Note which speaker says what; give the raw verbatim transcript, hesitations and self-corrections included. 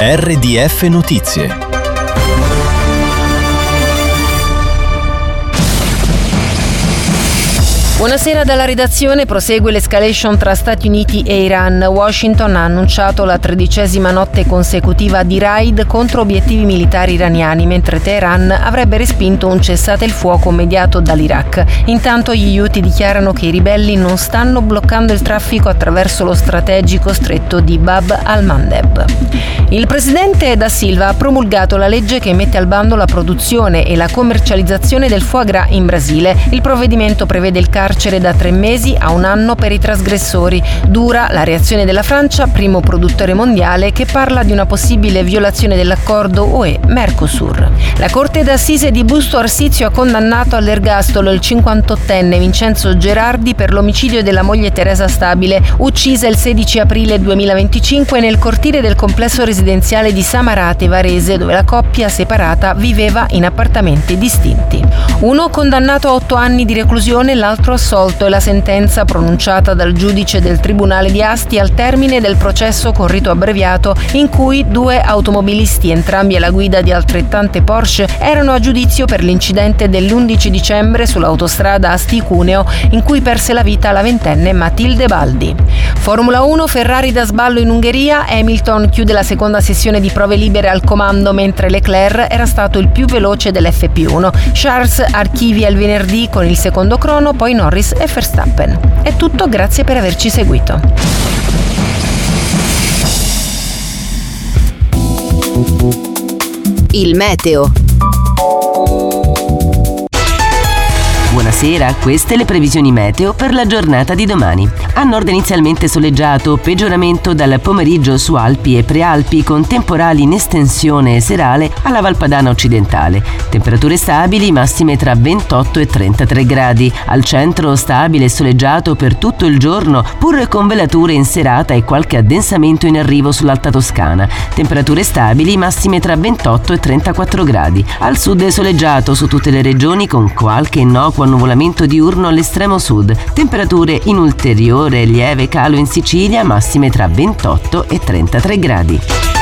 Speaker 1: R D F Notizie.
Speaker 2: Buonasera dalla redazione. Prosegue l'escalation tra Stati Uniti e Iran. Washington ha annunciato la tredicesima notte consecutiva di raid contro obiettivi militari iraniani, mentre Teheran avrebbe respinto un cessate il fuoco mediato dall'Iraq. Intanto gli Houthi dichiarano che i ribelli non stanno bloccando il traffico attraverso lo strategico stretto di Bab al-Mandeb. Il presidente da Silva ha promulgato la legge che mette al bando la produzione e la commercializzazione del foie gras in Brasile. Il provvedimento prevede il carcere da tre mesi a un anno per i trasgressori. Dura la reazione della Francia, primo produttore mondiale, che parla di una possibile violazione dell'accordo U E-Mercosur. La Corte d'Assise di Busto Arsizio ha condannato all'ergastolo il cinquantottenne Vincenzo Gerardi per l'omicidio della moglie Teresa Stabile, uccisa il sedici aprile duemilaventicinque nel cortile del complesso residenziale di Samarate Varese, dove la coppia separata viveva in appartamenti distinti. Uno condannato a otto anni di reclusione, l'altro assolto, e la sentenza pronunciata dal giudice del Tribunale di Asti al termine del processo con rito abbreviato in cui due automobilisti, entrambi alla guida di altrettante Porsche, erano a giudizio per l'incidente dell'undici dicembre sull'autostrada Asti-Cuneo in cui perse la vita la ventenne Matilde Baldi. Formula uno, Ferrari da sballo in Ungheria. Hamilton chiude la seconda sessione di prove libere al comando, mentre Leclerc era stato il più veloce dell'F P uno. Charles archivia il venerdì con il secondo crono, poi Norris e Verstappen. È tutto, grazie per averci seguito.
Speaker 3: Il meteo.
Speaker 4: Buonasera, queste le previsioni meteo per la giornata di domani. A nord inizialmente soleggiato, peggioramento dal pomeriggio su Alpi e Prealpi con temporali in estensione serale alla Valpadana occidentale. Temperature stabili, massime tra ventotto e trentatré gradi. Al centro stabile e soleggiato per tutto il giorno, pur con velature in serata e qualche addensamento in arrivo sull'Alta Toscana. Temperature stabili, massime tra ventotto e trentaquattro gradi. Al sud è soleggiato su tutte le regioni con qualche innocuo annuvolamento diurno all'estremo sud. Temperature in ulteriore lieve calo in Sicilia, massime tra ventotto e trentatré gradi.